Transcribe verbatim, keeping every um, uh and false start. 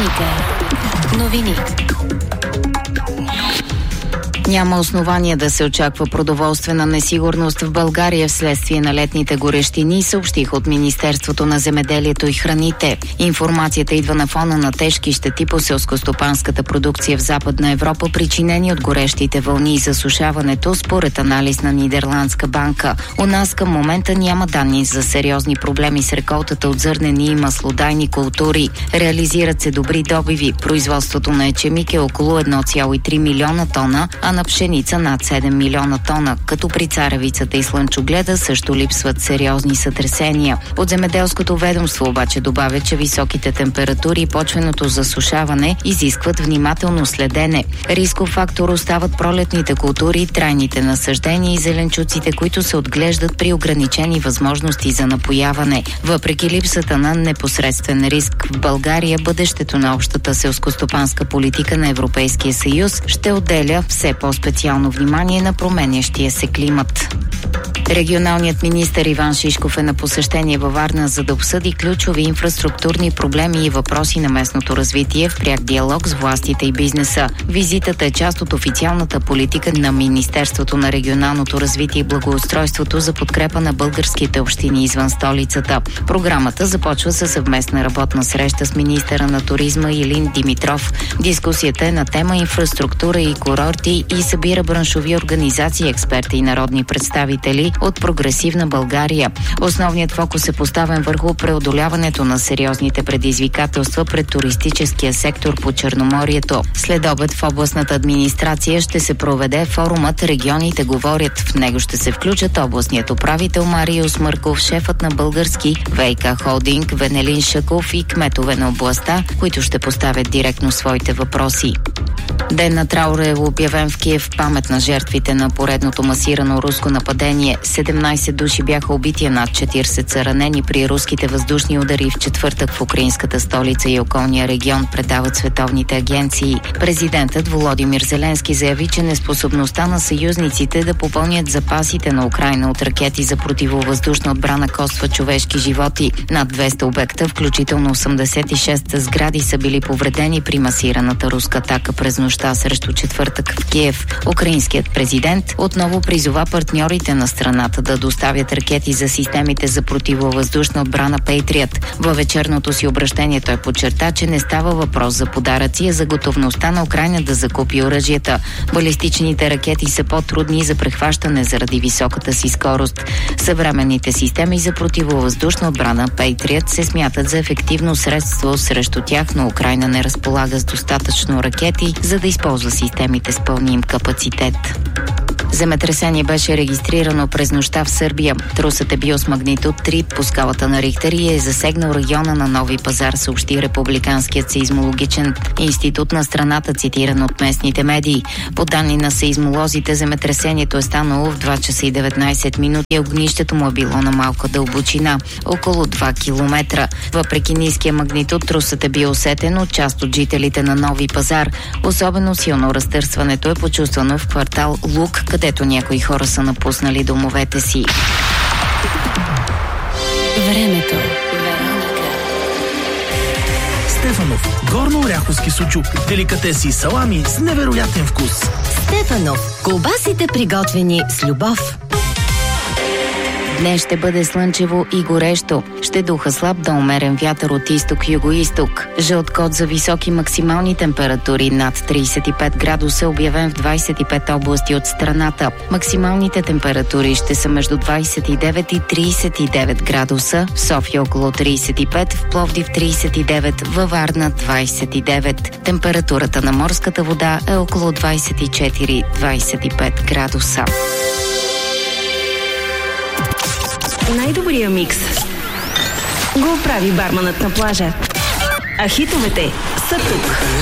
Вероника. Новини. Няма основания да се очаква продоволствена несигурност в България вследствие на летните горещини, съобщих от Министерството на земеделието и храните. Информацията идва на фона на тежки щети по селскостопанската продукция в Западна Европа, причинени от горещите вълни и засушаването, според анализ на Нидерландска банка. У нас към момента няма данни за сериозни проблеми с реколтата от зърнени и маслодайни култури. Реализират се добри добиви. Производството на ечемик е около едно цяло и три милиона тона, а на пшеница над седем милиона тона, като при царевицата и слънчогледа също липсват сериозни сътресения. От земеделското ведомство обаче добавя, че високите температури и почвеното засушаване изискват внимателно следене. Рисков фактор остават пролетните култури, трайните насаждения и зеленчуците, които се отглеждат при ограничени възможности за напояване. Въпреки липсата на непосредствен риск в България, бъдещето на общата селскостопанска политика на Европейския съюз ще отделя все по-специално внимание на променящия се климат. Регионалният министър Иван Шишков е на посещение във Варна, за да обсъди ключови инфраструктурни проблеми и въпроси на местното развитие в пряк диалог с властите и бизнеса. Визитата е част от официалната политика на Министерството на регионалното развитие и благоустройството за подкрепа на българските общини извън столицата. Програмата започва със съвместна работна среща с министъра на туризма Илин Димитров. Дискусията е на тема инфраструктура и курорти и събира браншови организации, експерти и народни представители от прогресивна България. Основният фокус е поставен върху преодоляването на сериозните предизвикателства пред туристическия сектор по Черноморието. След обед в областната администрация ще се проведе форумът "Регионите говорят". В него ще се включат областният управител Мариус Мърков, шефът на български ВиК холдинг Венелин Шаков и кметове на областта, които ще поставят директно своите въпроси. Ден на траура е обявен в Киев в памет на жертвите на поредното масирано руско нападение. седемнайсет души бяха убити, а над четирийсет са ранени при руските въздушни удари в четвъртък в украинската столица и околния регион, предават световните агенции. Президентът Володимир Зеленски заяви, че неспособността на съюзниците да попълнят запасите на Украйна от ракети за противовъздушна отбрана коства човешки животи. Над двеста обекта, включително осемдесет и шест сгради, са били повредени при масираната руска атака през нощта срещу четвъртък в Киев. Украинският президент отново призова партньорите на страната да доставят ракети за системите за противовъздушна отбрана Пейтриът. Във вечерното си обращение той подчерта, че не става въпрос за подаръци, а за готовността на Украйна да закупи оръжията. Балистичните ракети са по-трудни за прехващане заради високата си скорост. Съвременните системи за противовъздушна отбрана Пейтриът се смятат за ефективно средство срещу тях, но Украйна не разполага с достатъчно ракети, за да използва системите с пълния им капацитет. Земетресение беше регистрирано през нощта в Сърбия. Трусът е бил с магнитуд три по скалата на Рихтер и е засегнал района на Нови пазар, съобщи Републиканският сеизмологичен институт на страната, цитиран от местните медии. По данни на сеизмолозите, земетресението е станало в два часа и деветнайсет минути. Огнището му е било на малка дълбочина, около два километра. Въпреки ниския магнитуд, трусът е бил усетен от част от жителите на Нови пазар. Особено силно разтърсването е почувствано в квартал Лук, където някои хора са напуснали домовете си. Времето. Стефанов. Горно-оряховски сучук. Деликатеси и салами с невероятен вкус. Стефанов. Колбасите, приготвени с любов. Днес ще бъде слънчево и горещо. Ще духа слаб до умерен вятър от изток-югоизток. Жълт код за високи максимални температури над трийсет и пет градуса е обявен в двайсет и пет области от страната. Максималните температури ще са между двайсет и девет и трийсет и девет градуса. В София около трийсет и пет, в Пловдив трийсет и девет, във Варна двайсет и девет. Температурата на морската вода е около двайсет и четири до двайсет и пет градуса. Най-добрия микс го прави барманът на плажа. А хитовете са тук.